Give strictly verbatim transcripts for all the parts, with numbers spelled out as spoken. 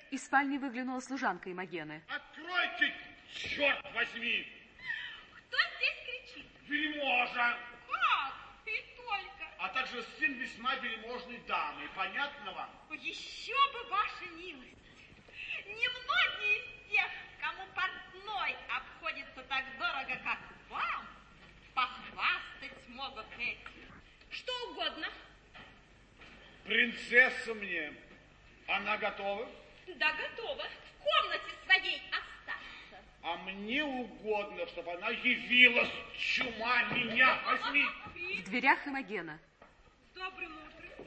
Из спальни выглянула служанка Имогены. Откройте, черт возьми! Кто здесь кричит? Вельможа! Как? И только. А также сын весьма вельможной дамы. Понятно вам? Еще бы, ваша милость. Немногие из тех, кому портной обходится так дорого, как вам, похвастать могут этим. Что угодно. Принцесса мне. Она готова? Да, готова. В комнате своей остаться. А мне угодно, чтобы она явилась. Чума меня возьми. В дверях Имогена. С добрым утром.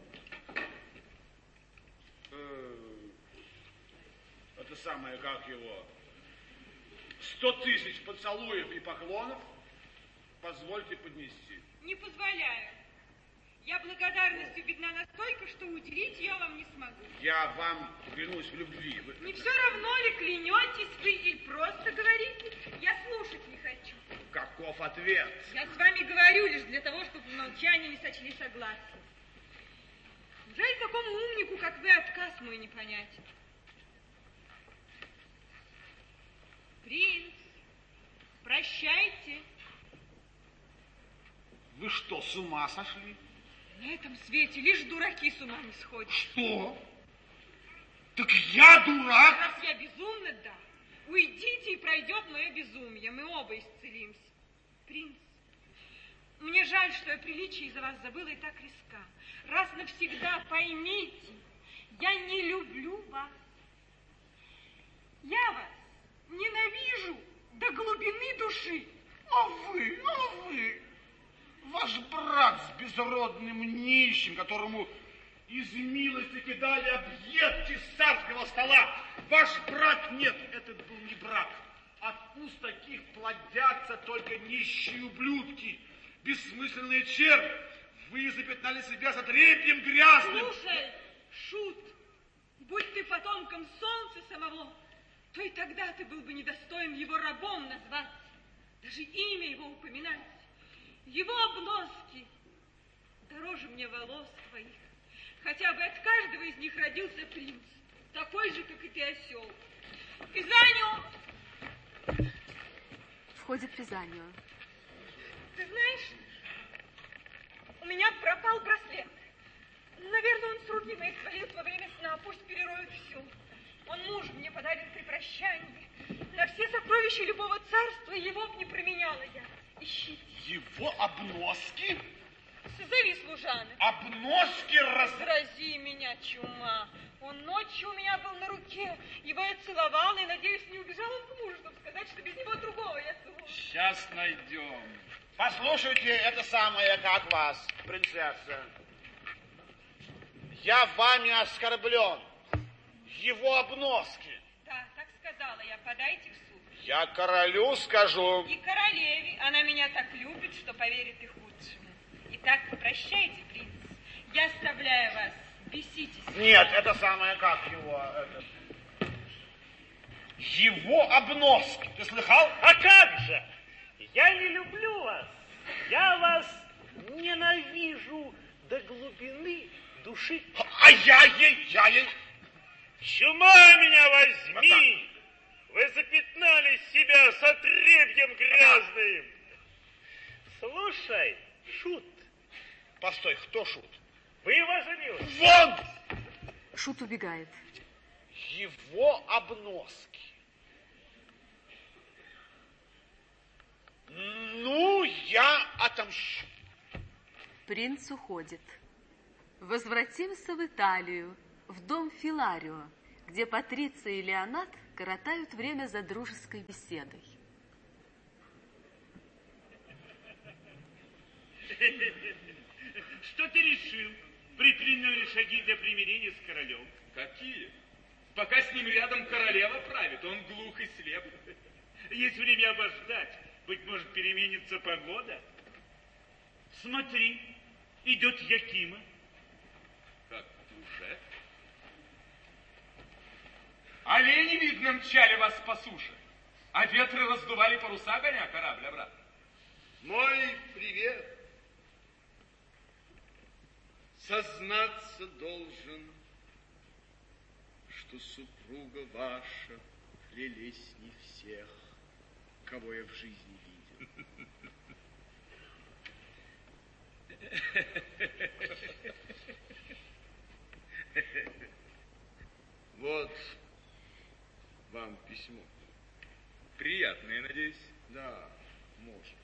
Это самое, как его, сто тысяч поцелуев и поклонов позвольте поднести. Не позволяю. Я благодарностью бедна настолько, что уделить я вам не смогу. Я вам клянусь в любви. Вы... Не все равно ли клянетесь вы или просто говорите? Я слушать не хочу. Каков ответ? Я с вами говорю лишь для того, чтобы в молчании не сочли согласия. Жаль такому умнику, как вы, отказ мой не понять. Принц, прощайте. Вы что, с ума сошли? На этом свете лишь дураки с ума не сходят. Что? Так я дурак? Раз я безумна, да. Уйдите, и пройдет мое безумие. Мы оба исцелимся. Принц, мне жаль, что я приличие из-за вас забыла и так риска. Раз навсегда поймите, я не люблю вас. Я вас ненавижу до глубины души. А вы, а вы, ваш брат с безродным нищим, которому из милости кидали объедки с царского стола. Ваш брат нет, этот был не брат. От уст таких плодятся только нищие ублюдки, бессмысленные черви. Вы запятнали себя затребьем грязным. Слушай, шут, будь ты потомком солнца самого, то и тогда ты был бы недостоин его рабом назваться, даже имя его упоминать. Его обноски дороже мне волос твоих. Хотя бы от каждого из них родился принц, такой же, как и ты, осел. Пизанию! Входит Пизанию. Ты знаешь, у меня пропал браслет. Наверное, он с руки моих свалился во время сна, пусть перероют все. Он муж мне подарен при прощании. На все сокровища любого царства его б не променяла я. Ищите. Его обноски? Созови служанок. Обноски раз... Разрази меня, чума. Он ночью у меня был на руке. Его я целовала и, надеюсь, не убежал он к мужу, чтобы сказать, что без него другого я целую. Сейчас найдем. Послушайте, это самое, как вас, принцесса. Я вами оскорблен. Его обноски. Да, так сказала я. Подайте в суд. Я королю скажу. И королеве. Она меня так любит, что поверит и худшему. Итак, прощайте, принц. Я оставляю вас. Беситесь. Нет, это самое, как его... Это... Его обноски. Ты слыхал? А как же? Я не люблю вас. Я вас ненавижу до глубины души. А я ей, я ей... Чума меня возьми! Вы запятнали себя с отребьем грязным. Слушай, шут. Постой, кто шут? Вы, ваша милость. Вон! Шут убегает. Его обноски. Ну, я отомщу. Принц уходит. Возвратимся в Италию, в дом Филарио, где Патриция и Леонат коротают время за дружеской беседой. Что ты решил? Предприняли шаги для примирения с королем? Какие? Пока с ним рядом королева правит, он глух и слеп. Есть время обождать. Быть может, переменится погода? Смотри, идет Якима. Как уже? Олени, видно, мчали вас по суше, а ветры раздували паруса, гоня корабль обратно. Мой привет. Сознаться должен, что супруга ваша прелестней всех, кого я в жизни видел. Вот вам письмо. Приятное, надеюсь? Да, может.